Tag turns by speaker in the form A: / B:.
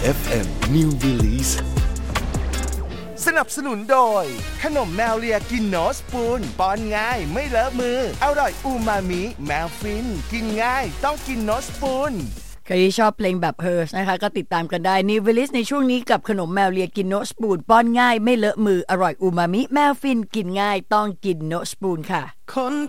A: FM New Release
B: สนับสนุนโดยขนมแมวเลียกินโนสปูนป้อนง่ายไม่เลอะมืออร่อยอูมามิแมวฟินกินง่ายต้องกินโนสปูน
C: ใครที่ชอบเพลงแบบเฮิร์สนะคะก็ติดตามกันได้นิวเวลิสในช่วงนี้กับขนมแมวเลียกินโนสปูนป้อนง่ายไม่เลอะมืออร่อยอูมามิแมวฟินกินง่ายต้องกินโนสปูนค่ะ
D: คน